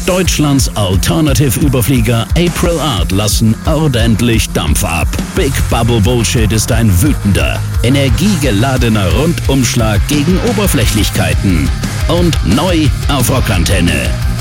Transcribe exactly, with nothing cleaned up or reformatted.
Deutschlands Alternative-Überflieger April Art lassen ordentlich Dampf ab. Big Bubble Bullshit ist ein wütender, energiegeladener Rundumschlag gegen Oberflächlichkeiten. Und neu auf Rockantenne.